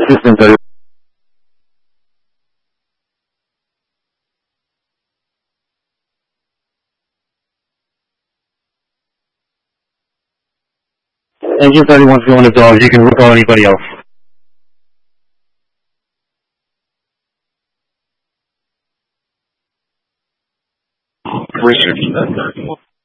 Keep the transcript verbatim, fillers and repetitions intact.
System thirty. Engine thirty-one's going to dogs. You can recall anybody else. Richard.